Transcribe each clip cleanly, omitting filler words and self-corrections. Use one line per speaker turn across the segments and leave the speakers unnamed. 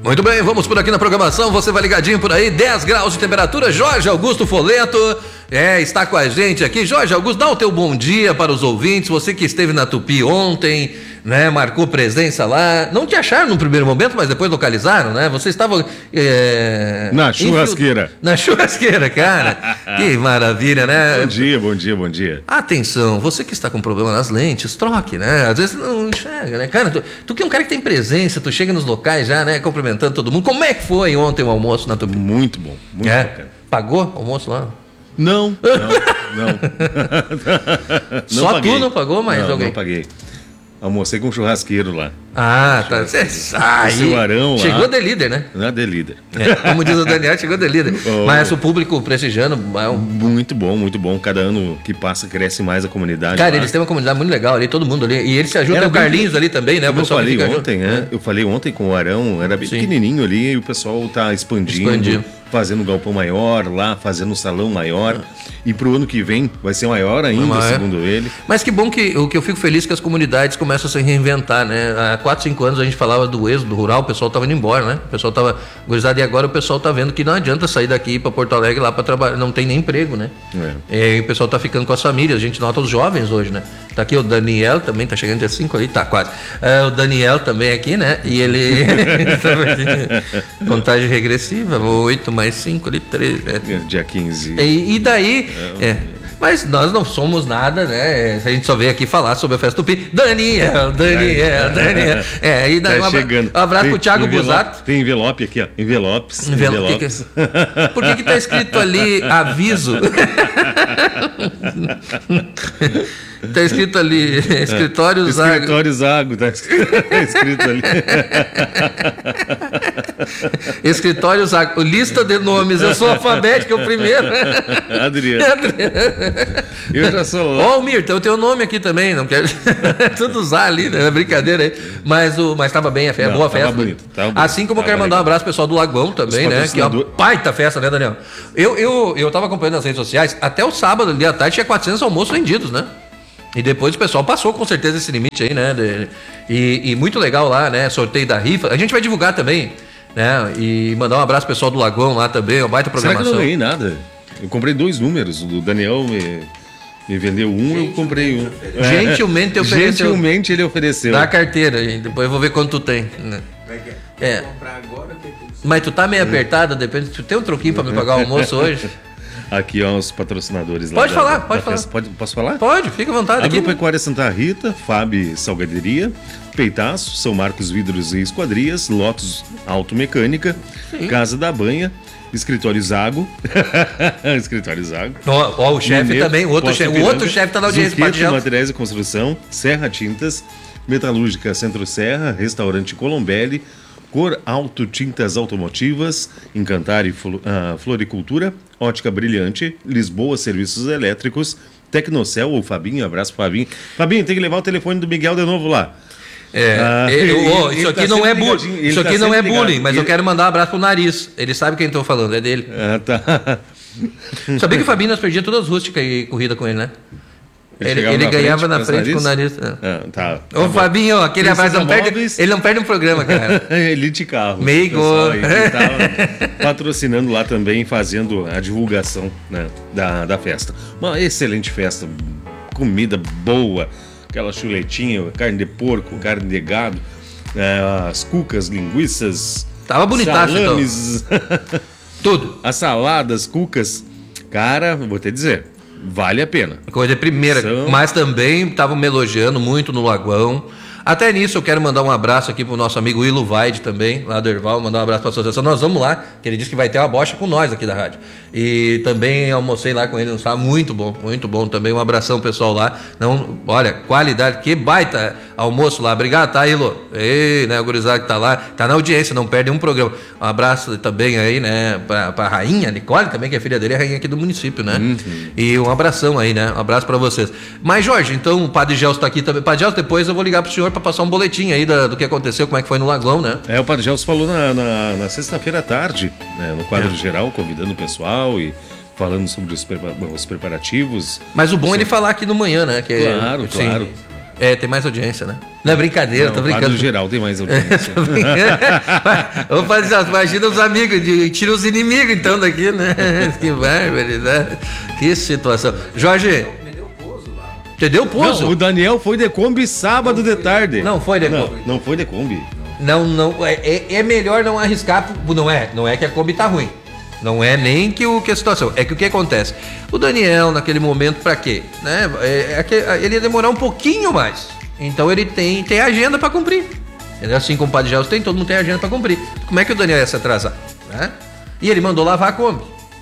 Muito bem, vamos por aqui na programação, você vai ligadinho por aí, 10 graus de temperatura, Jorge Augusto Foleto, está com a gente aqui. Jorge Augusto, dá o teu bom dia para os ouvintes, você que esteve na Tupi ontem, né, marcou presença lá, não te acharam no primeiro momento, mas depois localizaram, né, você estava...
na churrasqueira.
Na churrasqueira, cara, que maravilha, né?
Bom dia.
Atenção, você que está com problema nas lentes, troque, né, às vezes não enxerga, né, cara, tu que é um cara que tem presença, tu chega nos locais já, né, cumprimentando todo mundo. Como é que foi ontem o almoço na Tupi?
Muito bom, muito bacana.
Pagou o almoço lá?
Não.
Só paguei. Tu não pagou, mas alguém?
Não paguei. Almocei com um churrasqueiro lá.
Ah, tá.
O Arão
chegou
lá.
De líder, né?
Não é de líder.
Como diz o Daniel, chegou de líder. Mas o público prestigiando.
Muito bom. Cada ano que passa cresce mais a comunidade.
Cara,
lá.
Eles têm uma comunidade muito legal ali, todo mundo ali. E eles se ajudam. Tem o Carlinhos ali também, né?
Eu falei ontem com o Arão, era bem pequenininho ali e o pessoal tá expandindo. Fazendo um galpão maior lá, fazendo um salão maior. E pro ano que vem vai ser maior ainda, segundo ele.
Mas que bom que o que eu fico feliz é que as comunidades começam a se reinventar, né? Há 4, 5 anos a gente falava do êxodo rural, o pessoal tava indo embora, né? O pessoal tava gurizado, e agora o pessoal tá vendo que não adianta sair daqui para Porto Alegre lá para trabalhar, não tem nem emprego, né? E o pessoal tá ficando com as famílias, a gente nota os jovens hoje, né? Tá aqui o Daniel também, tá chegando dia 5 ali, tá quase. O Daniel também aqui, né? E ele contagem regressiva, 8 mais 5 ali, 13.
Dia 15.
E daí... Mas nós não somos nada, né? A gente só veio aqui falar sobre a Festa Tupi. Daniel. E daí
tá chegando.
Um abraço pro Thiago Busato.
Tem envelope aqui, ó. Envelopes.
Por que tá escrito ali aviso? Tá escrito ali, Escritório Zago.
Escritório Zago, tá escrito ali.
Escritório Zago, lista de nomes, eu sou alfabético, é o primeiro.
Adriano. Eu já sou lá.
Ó, Almir, tem o teu nome aqui também, não quero tudo usar ali, né? Brincadeira aí. Mas tava bem, boa festa.
Bonito,
assim como eu quero mandar um abraço pro pessoal do Lagoão também, né? Que é uma baita festa, né, Daniel? Eu tava acompanhando nas redes sociais, até o sábado ali à tarde tinha 400 almoços vendidos, né? E depois o pessoal passou com certeza esse limite aí, né? E muito legal lá, né? Sorteio da rifa. A gente vai divulgar também, né? E mandar um abraço pro pessoal do Lagoão lá também, uma baita programação.
Será que eu não ganhei nada? Eu comprei 2 números. O Daniel me vendeu um, eu comprei um.
Gentilmente ofereceu.
Gentilmente ele ofereceu.
Dá a carteira aí, depois eu vou ver quanto tu tem. Né?
Comprar agora,
mas tu tá meio apertada, depende. Tu tem um troquinho pra me pagar o almoço hoje?
Aqui, ó, os patrocinadores lá.
Pode falar.
Posso falar?
Pode, fica à vontade.
Agropecuária Santa Rita, Fábio Salgaderia, Peitaço, São Marcos Vidros e Esquadrias, Lotus Automecânica, Casa da Banha, Escritório Zago. Escritório Zago.
Ó, o chefe também, o outro chefe tá na audiência.
Zuqueto, Materiais de Construção, Serra Tintas, Metalúrgica Centro Serra, Restaurante Colombelli, Cor Auto Tintas Automotivas, Encantar e Floricultura, Ótica Brilhante, Lisboa Serviços Elétricos, Tecnocel, o Fabinho, abraço pro Fabinho. Fabinho, tem que levar o telefone do Miguel de novo lá.
Isso aqui não é bullying. Isso aqui não é bullying, mas eu quero mandar um abraço pro Nariz. Ele sabe quem tô falando, é dele.
Tá.
Sabia que o Fabinho nós perdíamos todas as rústicas e corrida com ele, né? Ele ganhava na frente com o nariz.
Tá.
Ô, Fabinho, aquele abraço, ele não perde um programa, cara.
Elite Carro.
Meigo.
Ele tava patrocinando lá também, fazendo a divulgação, né, da festa. Uma excelente festa, comida boa, aquela chuletinha, carne de porco, carne de gado, as cucas, linguiças.
Tava bonitaço,
salames,
então. Tudo.
As saladas, cucas. Cara, vou te dizer, vale a pena.
Coisa de primeira, mas também estavam me elogiando muito no Lagoão. Até nisso eu quero mandar um abraço aqui pro nosso amigo Ilo Vaide também, lá do Erval, mandar um abraço pra associação. Nós vamos lá, que ele disse que vai ter uma bocha com nós aqui da rádio. E também almocei lá com ele no sábado, muito bom também. Um abração pessoal lá. Não, olha, qualidade, que baita almoço lá. Obrigado, tá, Ilo? Ei, né, o gurizada que tá lá, tá na audiência, não perde um programa. Um abraço também aí, né, pra rainha Nicole também, que é filha dele, é rainha aqui do município, né? E um abração aí, né? Um abraço pra vocês. Mas, Jorge, então o Padre Gelson tá aqui também. Padre Gelson, depois eu vou ligar pro senhor para passar um boletim aí do que aconteceu, como é que foi no Lagoão, né?
O Padre Gelson falou na sexta-feira à tarde, né, no quadro geral, convidando o pessoal e falando sobre os preparativos.
Mas o bom é ele falar aqui no manhã, né?
Claro.
Tem mais audiência, né? Não é brincadeira, tô brincando.
No geral tem mais audiência.
Vamos fazer assim, imagina os amigos, tira os inimigos então daqui, né? Que barbaridade. Que situação. Jorge... Você deu pouso?
Não, o Daniel foi de Kombi sábado de tarde.
Não foi de Kombi.
Não foi de Kombi.
Não, é melhor não arriscar, não é que a Kombi tá ruim. Não é nem que a situação, é que o que acontece? O Daniel, naquele momento, pra quê? Né? Ele ia demorar um pouquinho mais. Então ele tem agenda pra cumprir. Entendeu? Assim como o Padre Gelson tem, todo mundo tem agenda pra cumprir. Como é que o Daniel ia se atrasar? Né? E ele mandou lavar a Kombi.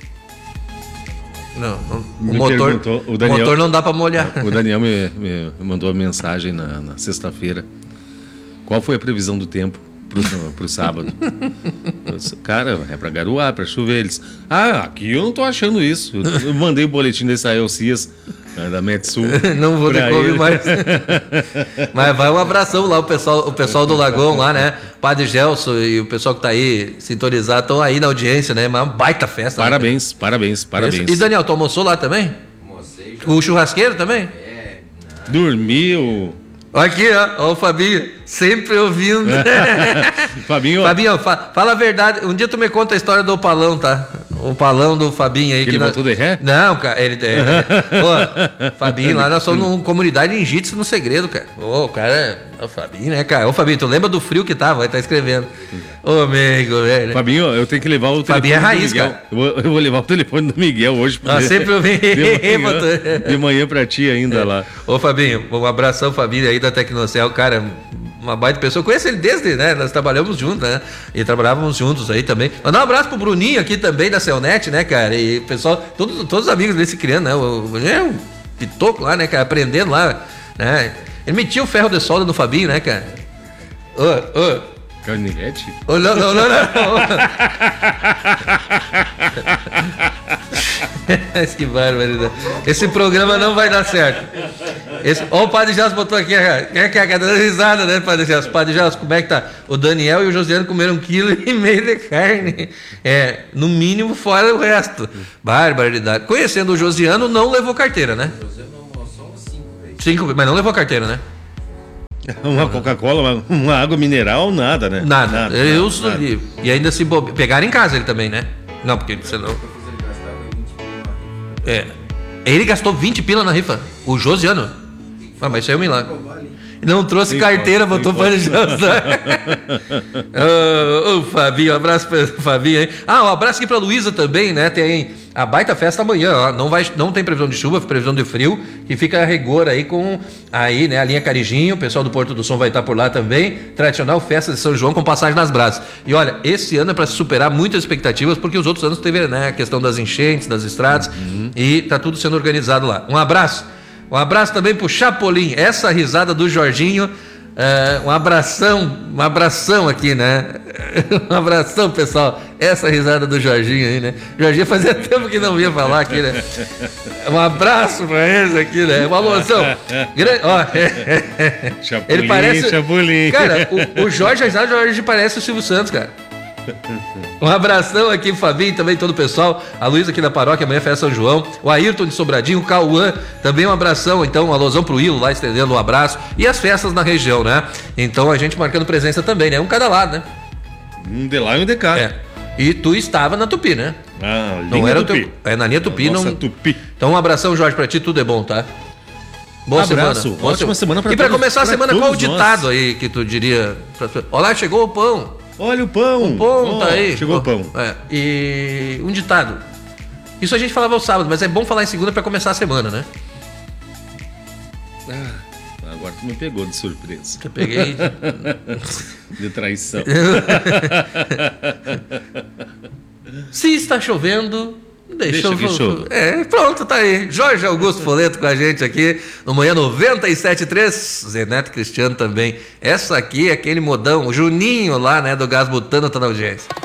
O motor não dá pra molhar.
O Daniel me mandou uma mensagem na sexta-feira. Qual foi a previsão do tempo pro sábado? Cara, é pra garoar, pra chover. Eles, aqui eu não tô achando isso. Eu mandei o boletim da Israel Cias, da Metsul.
Não vou ter como mais. Mas vai um abração lá, o pessoal do Lagoão lá, né? Padre Gelson e o pessoal que tá aí sintonizado estão aí na audiência, né? Uma baita festa.
Parabéns, né? parabéns.
E Daniel, tu almoçou lá também?
Almocei.
O churrasqueiro também?
Dormiu.
Aqui, ó, o Fabinho, sempre ouvindo.
Fabinho,
fala a verdade. Um dia tu me conta a história do Opalão, tá? O Opalão do Fabinho aí.
Que ele botou de ré?
Não, cara, Pô, Fabinho, lá nós somos numa comunidade em Jitsu no segredo, cara. O cara, o Fabinho, né, cara? Ô, Fabinho, tu lembra do frio que tava? Vai tá escrevendo. Ô, amigo, velho.
Fabinho, eu tenho que levar o telefone
Fabinho é raiz,
do Miguel.
cara.
Eu vou levar o telefone do Miguel hoje.
Sempre eu venho.
De manhã pra ti ainda lá.
Ô, Fabinho, um abração, Fabinho aí da Tecnocel, cara, uma baita pessoa. Eu conheço ele desde, né? Nós trabalhamos juntos, né? E trabalhávamos juntos aí também. Mandar um abraço pro Bruninho aqui também da Celnet, né, cara? E o pessoal, todos os amigos desse criando, né? O Pitoco lá, né, cara? Aprendendo lá, né? Ele metia o ferro de solda no Fabinho, né, cara?
Carnivete?
Não. Que barbaridade. Esse programa não vai dar certo. Ó, o Padre Gelson botou aqui, quer dando risada, né, Padre Gelson? Padre Gelson, como é que tá? O Daniel e o Josiano comeram 1,5 kg de carne. No mínimo, fora o resto. Barbaridade. Conhecendo o Josiano, não levou carteira, né?
O Josiano almoçou 5 vezes.
5, mas não levou carteira, né?
Uma Coca-Cola, uma água mineral, nada, né?
Nada. E ainda se pegaram em casa ele também, né? Não, porque senão... Ele gastou 20 pila na rifa. O Josiano. Mas isso aí é um milagre. Não trouxe carteira, botou para ele o Fabinho, um abraço para o Fabinho aí. Um abraço aqui para a Luísa também, né? Tem a baita festa amanhã, ó. Não tem previsão de chuva, previsão de frio, que fica a rigor aí com aí, né, a linha Carijinho, o pessoal do Porto do Som vai estar por lá também. Tradicional festa de São João com passagem nas brasas. E olha, esse ano é para se superar muitas expectativas, porque os outros anos teve, né, a questão das enchentes, das estradas, e tá tudo sendo organizado lá. Um abraço também pro Chapolin. Essa risada do Jorginho, um abração aqui, né? Um abração, pessoal. Essa risada do Jorginho aí, né? Jorginho fazia tempo que não vinha falar aqui, né? Um abraço pra eles aqui, né? Uma alusão.
Chapolin,
ele parece...
Chapolin.
Cara, o Jorge parece o Silvio Santos, cara. Um abração aqui pro Fabinho, também todo o pessoal. A Luísa aqui da paróquia, amanhã é festa São João. O Ayrton de Sobradinho, o Cauã, também um abração. Então, um alusão pro Ilo lá, estendendo um abraço. E as festas na região, né? Então, a gente marcando presença também, né? Um cada lado, né?
Um de lá e um de cá.
E tu estava na Tupi, né?
Não era Tupi.
Na linha Tupi.
Nossa, Tupi.
Então, um abração, Jorge, pra ti, tudo é bom, tá? Boa
abraço.
semana.
Ótima semana pra todos.
E pra começar a semana, qual o ditado
nós
aí que tu diria? Olá, chegou o pão.
Olha o pão.
O pão tá aí.
Chegou o pão.
E um ditado. Isso a gente falava ao sábado, mas é bom falar em segunda pra começar a semana, né?
Agora tu me pegou de surpresa.
Eu peguei.
De traição.
Se está chovendo, deixa
que chova.
Pronto, tá aí. Jorge Augusto Foleto com a gente aqui no Manhã 97.3. Zeneto Cristiano também. Essa aqui é aquele modão, o Juninho lá, né, do Gás Butano, tá na audiência.